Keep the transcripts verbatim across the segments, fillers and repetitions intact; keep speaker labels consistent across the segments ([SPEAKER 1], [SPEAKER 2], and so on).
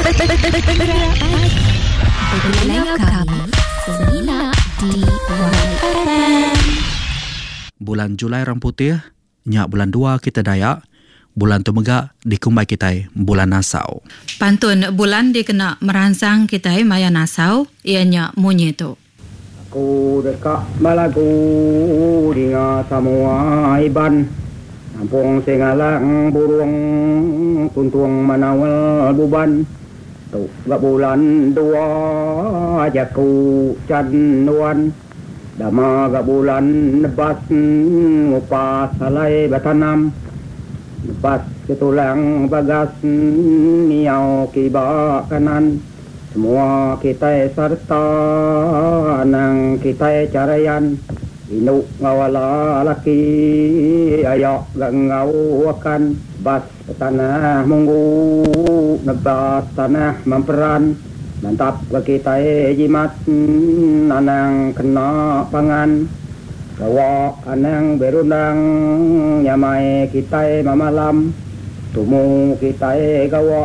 [SPEAKER 1] Dengar kami Sejenak di Y F M.
[SPEAKER 2] Bulan Julai Orang Putih, nyak bulan dua kita Dayak, bulan tu megak dikumbai kita bulan Nasau.
[SPEAKER 3] Pantun bulan dikena merangsang kita maya Nasau, ianya munyi tu.
[SPEAKER 4] Aku dekat Malagu dengan semua iban. Nampung singalang burung tuntung manawal buban. Tu gak bulan dua jaku canduan. Dama gak bulan nebas ngupas salai batanam. Nebas ketulang bagas niau kiba kanan. Semua kita serta nang kita carayan. Inu ngawala laki ayok gak ngawakan. Bas tanah munggu nebas tanah memperan. Mantap kita jimat anang kena pangan. Gawa anang berundang nyamai kita mamalam. Tumu kita gawa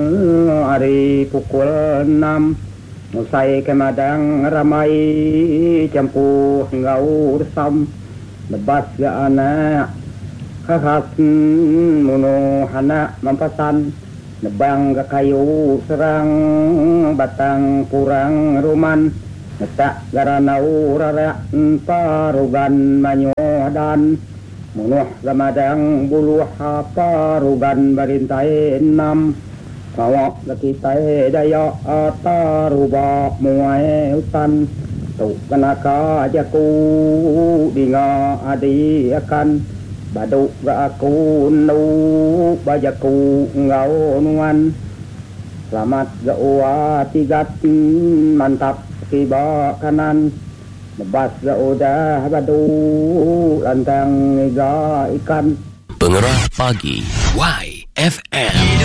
[SPEAKER 4] hari pukul enam. Musai kemadang ramai campuh ngau resam. Lebas ga anak khas muno anak mampasan. Nebang ga kayu serang batang kurang ruman. Netak garanau rarak parugan manyodan. Munuh gamadang buluh apa rugan barintai enam. Kawak lakitai daya ataruba muai hutan. Tu kenaka jaku dinga adi akan. Baduk ga aku nu bajaku ngau nuan. Selamat ga uwa tigat mantap kiba kanan. Lebas ga udah badu lantang iga ikan.
[SPEAKER 5] Pengerah pagi Y F M.